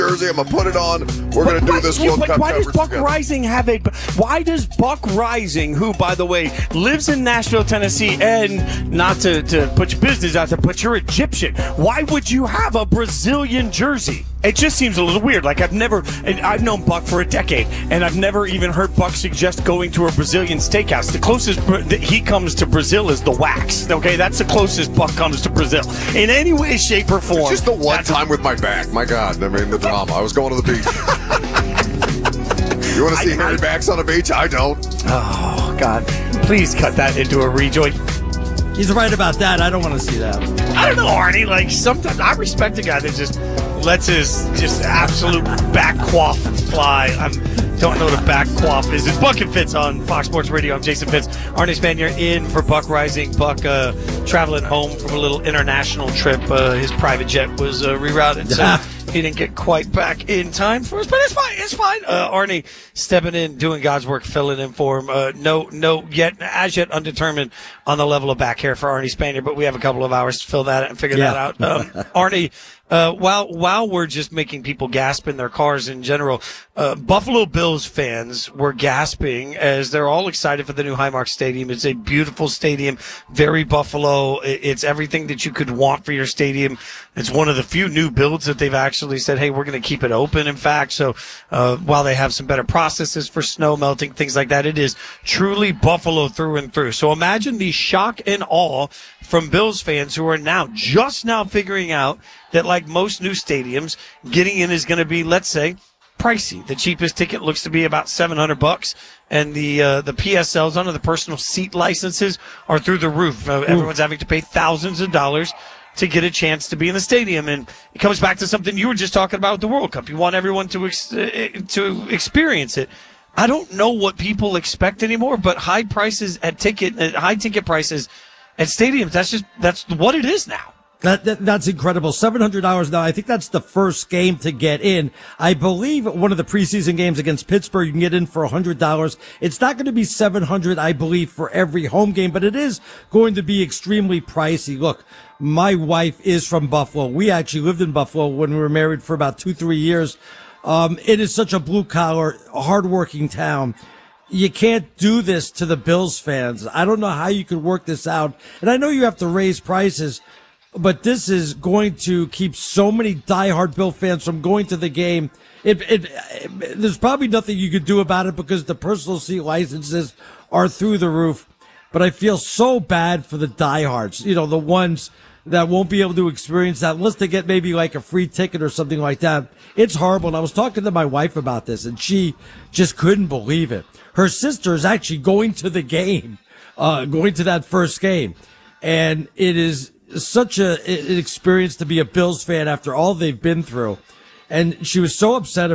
jersey. I'm going to put it on. We're going to do this World Cup why does coverage Buck together. Rising have a... Why does Buck Rising, who, by the way, lives in Nashville, Tennessee, and not to put your business out there, but you're Egyptian, why would you have a Brazilian jersey? It just seems a little weird. Like, I've known Buck for a decade, and I've never even heard Buck suggest going to a Brazilian steakhouse. The closest that he comes to Brazil is the Wax. Okay, that's the closest Buck comes to Brazil. In any way, shape, or form. It's just the one time with my back. My God, I mean, the drama. I was going to the beach. You want to see Harry Backs on a beach? I don't. Oh, God. Please cut that into a rejoin. He's right about that. I don't want to see that. I don't know, Arnie. Like, sometimes I respect a guy that just lets his just absolute back quaff fly. I don't know what a back quaff is. It's Buck and Fitz on Fox Sports Radio. I'm Jason Fitz. Arnie Spanier in for Buck Rising. Buck traveling home from a little international trip. His private jet was rerouted, so he didn't get quite back in time for us. But it's fine. It's fine. Arnie stepping in, doing God's work, filling in for him. As yet undetermined on the level of back hair for Arnie Spanier, but we have a couple of hours to fill that and figure that out. Arnie, while we're just making people gasp in their cars in general, Buffalo Bills fans were gasping as they're all excited for the new Highmark Stadium. It's a beautiful stadium, very Buffalo. It's everything that you could want for your stadium. It's one of the few new builds that they've actually said, hey, we're going to keep it open, in fact. So while they have some better processes for snow melting, things like that, it is truly Buffalo through and through. So imagine the shock and awe from Bills fans who are just now figuring out that, like most new stadiums, getting in is going to be, let's say, pricey. The cheapest ticket looks to be about $700, and the PSLs under the personal seat licenses are through the roof. Everyone's having to pay thousands of dollars to get a chance to be in the stadium, and it comes back to something you were just talking about with the World Cup. You want everyone to experience it. I don't know what people expect anymore, but high ticket prices at stadiums. That's what it is now. That's incredible. $700 now. I think that's the first game to get in. I believe one of the preseason games against Pittsburgh, you can get in for $100. It's not going to be $700, I believe, for every home game, but it is going to be extremely pricey. Look, my wife is from Buffalo. We actually lived in Buffalo when we were married for about 2-3 years. It is such a blue collar, hardworking town. You can't do this to the Bills fans. I don't know how you could work this out. And I know you have to raise prices, but this is going to keep so many diehard Bill fans from going to the game. There's probably nothing you could do about it because the personal seat licenses are through the roof. But I feel so bad for the diehards, the ones that won't be able to experience that unless they get maybe like a free ticket or something like that. It's horrible. And I was talking to my wife about this, and she just couldn't believe it. Her sister is actually going to the game, going to that first game. And it is such an experience to be a Bills fan after all they've been through. And she was so upset